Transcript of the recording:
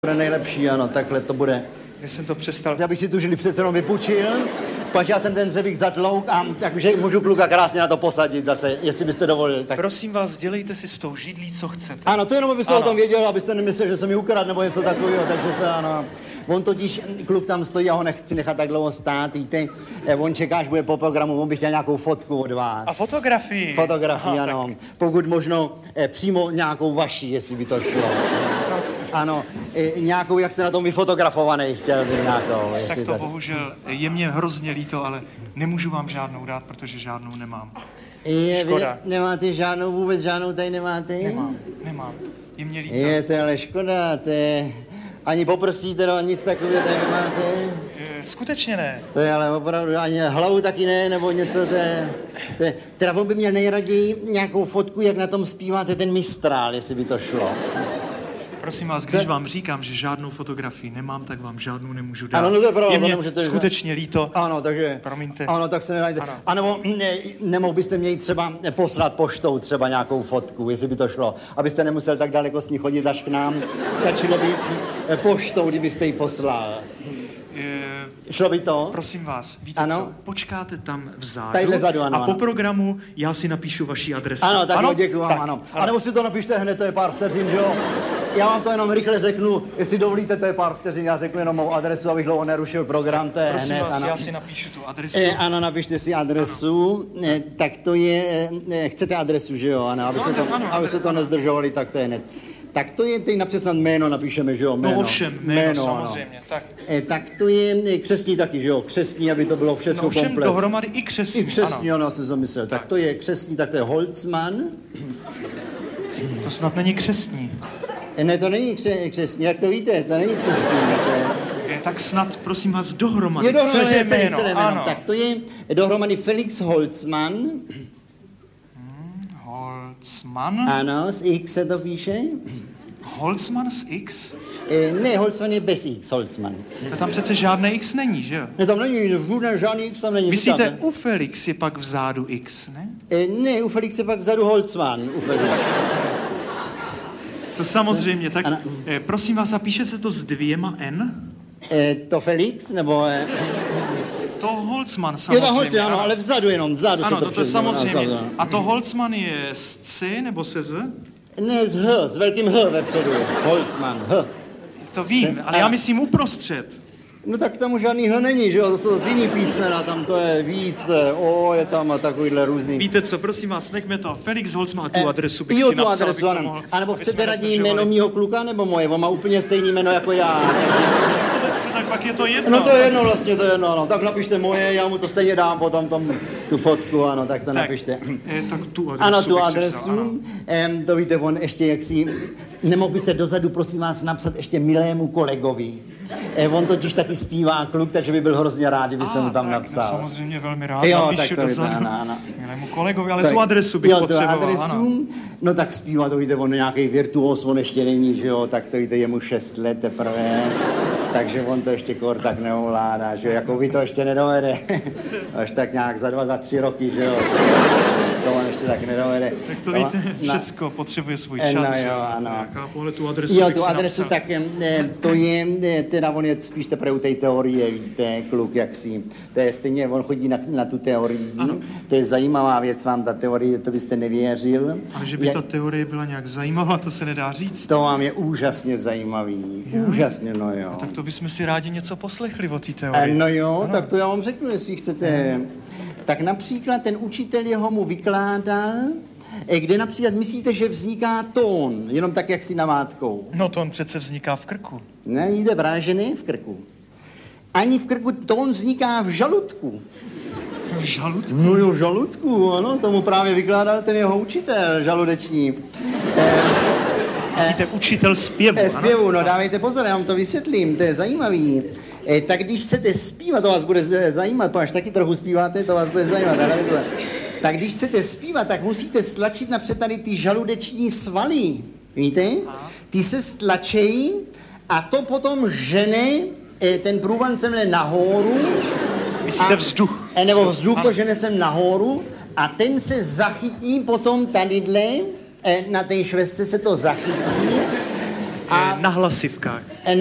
Bude nejlepší, ano, takhle to bude. Já jsem to přestal. Já bych si tu žili přece jenom vypůjčil, pak já jsem ten dřevík zatlouk a takže můžu kluka krásně na to posadit zase, jestli byste dovolili. Tak... Prosím vás, dělejte si s tou židlí, co chcete. Ano, to jenom abyste o tom věděl, abyste nemyslel, že jsem mi ukradl nebo něco takového, takže se ano. On totiž, kluk tam stojí a ho nechci nechat tak dlouho stát, víte, on čeká, až bude po programu, on by chtěl nějakou fotku od vás. A fotografii? Fotografii, ano. Tak... Pokud možno přímo nějakou vaší, jestli by to šlo. Ano, nějakou, jak jste na tom vyfotografovaný, chtěl bych nějakou. Tak to tady. bohužel je mě hrozně líto, ale nemůžu vám žádnou dát, protože žádnou nemám. Škoda. Vy nemáte žádnou, vůbec žádnou tady nemáte? Nemám. Je mě líto. Je to ale škoda, to je... Ani poprsíte, no, nic takového tady nemáte? Skutečně ne. To je ale opravdu, ani hlavu taky ne, nebo něco, to je... Teda on by měl nejraději nějakou fotku, jak na tom zpíváte ten Mistrál, jestli by to šlo. Prosím vás, když vám říkám, že žádnou fotografii nemám, tak vám žádnou nemůžu dát. Ano, no to je pravda, je mě nemůžete skutečně líto. Ano, takže... Promiňte. Ano, tak se nedáte. A nebo nemohl byste mě třeba poslat poštou třeba nějakou fotku, jestli by to šlo, abyste nemusel tak daleko s ní chodit až k nám. Stačilo by poštou, kdybyste ji poslal. Šlo by to? Prosím vás, víte co? Počkáte tam vzadu. Tadyhle vzadu, ano, a po programu já si napíšu vaši adresu. Ano, tak jo, děkuju vám, ano. A nebo si to napište hned, to je pár vteřin, že jo? Já vám to jenom rychle řeknu, jestli dovolíte, to je pár vteřin, já řeknu jenom mou adresu, abych dlouho nerušil program, to je prosím hned, vás, ano. Já si napíšu tu adresu. Ano, napište si adresu, tak to je, chcete adresu, že jo, ano, aby se to nezdržovali, tak to je hned. Tak to je, teď napřed snad jméno napíšeme, že jo, jméno. No ovšem, jméno samozřejmě, ano. Tak to je křestní taky, že jo, křestní, aby to bylo všechno komplet. No ovšem dohromady i křestní, I křestní, ano, jsem zamyslel. Tak to je křestní, tak to je Holzmann. To snad není křestní. Ne, to není křestní, jak to víte, to není křestní. Tak snad, prosím vás, dohromady, je dohromady celé jméno. Ano. Tak to je dohromady Felix Holzmann. Holzmann? Ano, s X se to píše. Holzmann s X? Ne, Holzmann je bez X, Holzmann. A tam přece žádné X není, že jo? Ne, tam není, žádný X tam není. Myslíte, u Felix je pak vzadu X, ne? Ne, u Felix je pak vzadu Holzmann, u Felix. To samozřejmě, tak prosím vás, a píšete to s 2 N? To Felix, nebo... To Holzmann samozřejmě. Jo, to Holzmann, ano, ale vzadu jenom, vzadu ano, se to to samozřejmě. Vzadu. A to Holzmann je s C nebo se Z? Ne, s H, s velkým H vepředu. Holzmann, H. To vím, ale já myslím uprostřed. No tak tam žádný H není, že jo, to jsou z jiný písmena, tam to je víc, to je O, je tam a takovýhle různý. Víte co, prosím vás, nechme to, Felix Holzmann a tu adresu bych si tu napsal, adresu, ano. A nebo chcete raději jméno mýho kluka, nebo moje, on má úplně stejný jméno jako já. Tak pak je to jedno. No to je jedno vlastně, to je jedno, ano. Tak napište moje, já mu to stejně dám potom tu fotku, ano, tak to napište. Tak tu adresu. Ano, tu adresu, to víte, on ještě jaksi, nemohl byste dozadu, prosím vás, napsat ještě milému kolegovi. On totiž taky zpívá kluk, takže by byl hrozně rád, kdybyste mu tam napsal. No, samozřejmě velmi rád, jo, napíšu tak to dozadu ano. Milému kolegovi, ale tu adresu bych potřeboval. Tu adresu, ano. No tak zpívá, to víte, on nějaký virtuos, on ještě není, že jo, tak to víte, je mu 6 let teprve. Takže on to ještě kor tak neovládá, že jo, jako vy to ještě nedovede. Až tak nějak za 3 roky, že jo. To on ještě tak nedovede. Tak to víte, všecko potřebuje svůj čas. No jo, ano. Tu adresu jo, tu adresu tak to je, teda on je spíš teprve u té teorie, víte, kluk jaksi. To je stejně, on chodí na tu teorii. Ano. To je zajímavá věc vám, ta teorie, to byste nevěřil. Ale že by ta teorie byla nějak zajímavá, to se nedá říct. To vám je úžasně zajímavý. Jo? Úžasně, no jo. A tak to bychom si rádi něco poslechli o té teorii. No jo, ano. Tak to já vám řeknu, jestli chcete. Tak například ten učitel jeho mu vykládal, kde například myslíte, že vzniká tón, jenom tak, jak si namátkou. No tón přece vzniká v krku. Ne, jde právě, že ne v krku. Ani v krku, tón vzniká v žaludku. V žaludku? No jo, v žaludku, ano, tomu právě vykládal ten jeho učitel žaludeční. Myslíte učitel zpěvu, zpěvu, no dávejte pozor, já vám to vysvětlím, to je zajímavý. Tak když chcete zpívat, to vás bude zajímat, až taky trochu zpíváte, to vás bude zajímat. Tak když chcete zpívat, tak musíte stlačit napřed tady ty žaludeční svaly, víte? Ty se stlačejí a to potom žene ten průvan semhle nahoru. Myslíte vzduch? Nebo vzduch to žene sem nahoru a ten se zachytí potom tadyhle, na té švestce se to zachytí. Na hlasivkách.